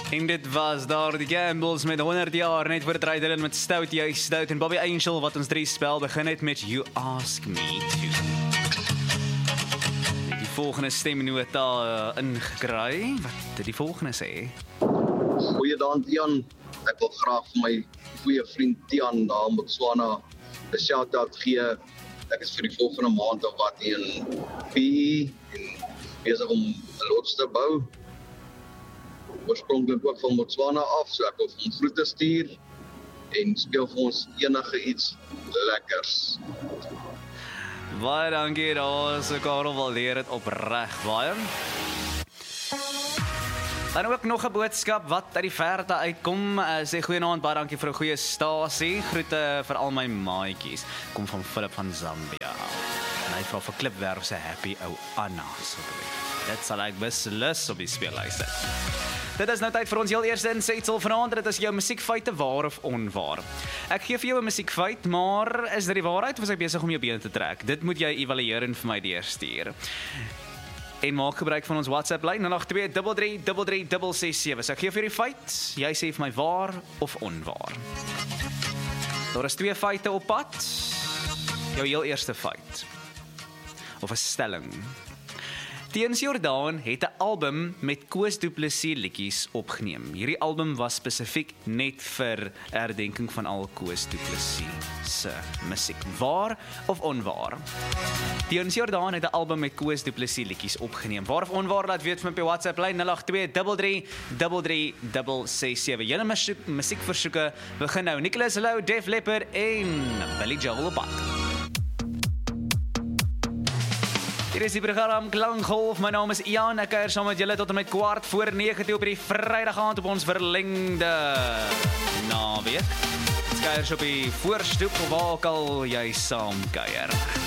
En dit was daar die Gambles met 100 jaar, net voor het rijden in met Stout, jy Stout en Bobby Angel, wat ons 3 spel begin het met You Ask Me To. Die volgende stemnota ingekry, wat die volgende sê? Goeiedag Tian, ek wil graag vir my goeie vriend Tian daar in Botswana 'n shout-out gee. Ek is vir die volgende maand of wat hier in PE en besig om 'n loods te bou. Oorspronklik ook van Botswana af, so ek wil vir hom groete stuur en speel vir ons enige iets lekkers. Baie dankie, daar is Karel waardeer dit opreg baie. Dan ook nog 'n boodskap wat uit die verte uitkom. Sê goeienaand, baie dankie vir 'n goeie stasie. Groete vir al my maatjies. Kom van Philip van Zambia. En hy vra vir Klipwerf se happy ou Anna asseblief. Dit sal ek beslis op die speellyste. Dit is nou tyd vir ons heel eerste insetsel vanaand. Dit is jou musiekfeite, waar of onwaar. Ek gee vir jou 'n musiekfeit, maar is dit die waarheid of is ek besig om jou bene te trek? Dit moet jy evalueer en vir my deurstuur. En maak gebruik van ons WhatsApp-lyn 0823336667. So ek gee vir die feit, jy sê vir my waar of onwaar. Daar is 2 feite op pad. Jou heel eerste feit. Of 'n stelling. Teens Jordaan het 'n album met Koos Du Plessis liedjies opgeneem. Hierdie album was spesifiek net vir herdenking van al Koos Du Plessis se musiek. Waar of onwaar? Teens Jordaan het 'n album met Koos Du Plessis liedjies opgeneem. Waar of onwaar, laat weet vir my op WhatsApp lyn 0823336667. Julle musiekversoeke begin nou. Nicholas Lou, Def Leppard en Billy Joel op pad. Hier is die program Klankgolf, my naam is Ian, ek kuier saam met julle tot en met 8:45 op die Vrydag aand op ons verlengde naweek. Ons kuier op die voorstoep, waar ook al jy saam kuier.